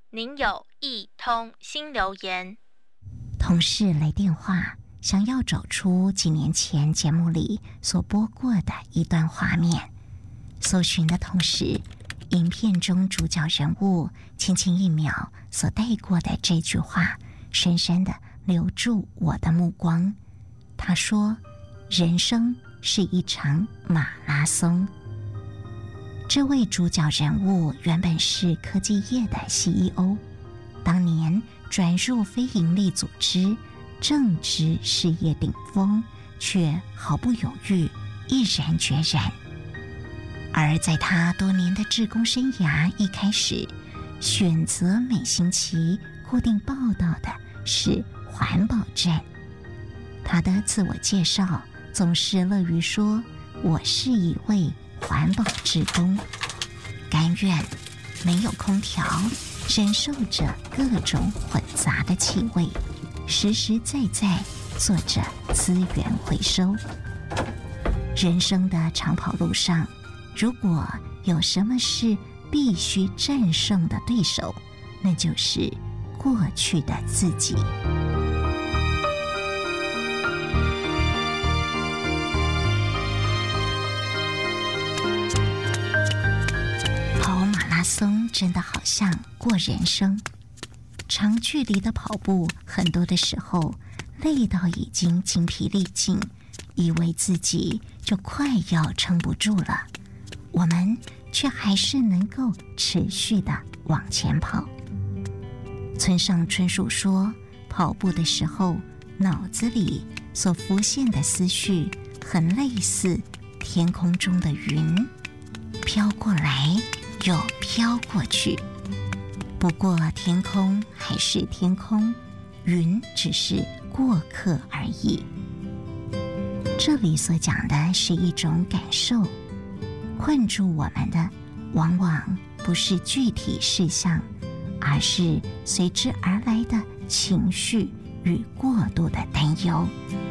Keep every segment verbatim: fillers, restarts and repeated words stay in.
您有一通新留言。 同事来电话，想要找出几年前节目里所播过的一段画面。搜寻的同时，影片中主角人物轻轻一秒所带过的这句话，深深地留住我的目光。他说：人生是一场马拉松。这位主角人物原本是科技业的 C E O， 当年转入非营利组织，正值事业顶峰，却毫不犹豫，毅然决然。而在他多年的志工生涯一开始，选择每星期固定报道的是环保站。他的自我介绍总是乐于说：我是一位环保志工，甘愿没有空调，忍受着各种混杂的气味，实实在在做着资源回收。人生的长跑路上，如果有什么是必须战胜的对手，那就是过去的自己。跑马拉松真的好像过人生，长距离的跑步，很多的时候累到已经精疲力尽，以为自己就快要撑不住了，我们却还是能够持续的往前跑。村上春树说，跑步的时候，脑子里所浮现的思绪很类似天空中的云，飘过来又飘过去。不过天空还是天空，云只是过客而已。这里所讲的是一种感受，困住我们的往往不是具体事项，而是随之而来的情绪与过度的担忧。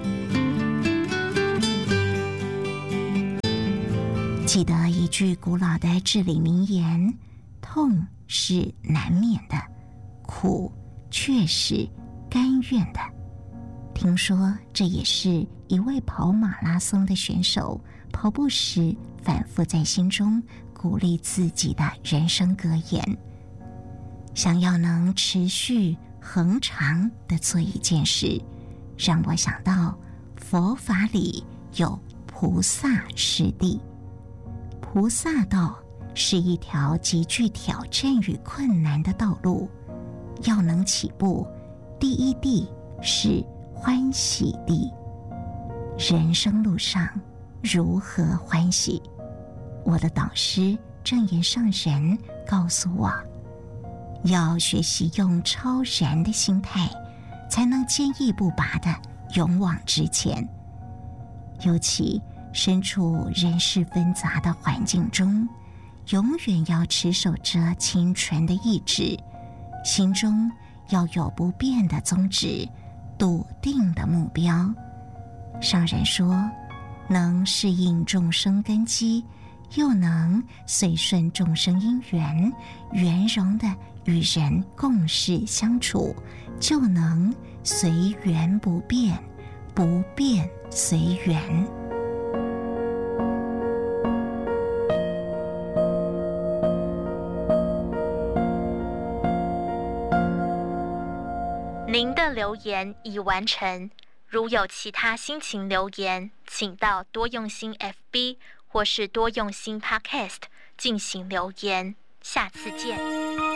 记得一句古老的至理名言：痛是难免的，苦却是甘愿的。听说这也是一位跑马拉松的选手跑步时反复在心中鼓励自己的人生格言。想要能持续恒长地做一件事，让我想到佛法里有菩萨师地。菩萨道是一条极具挑战与困难的道路，要能起步，第一地是欢喜地。人生路上如何欢喜？我的导师正言上人告诉我，要学习用超然的心态，才能坚毅不拔地勇往直前。尤其身处人事纷杂的环境中，永远要持守着清纯的意志，心中要有不变的宗旨，笃定的目标。上人说，能适应众生根基，又能随顺众生因缘，圆融的与人共事相处，就能随缘不变，不变随缘。 您的留言已完成，如有其他心情留言，请到多用心 F B 或是多用心 Podcast 进行留言。下次见。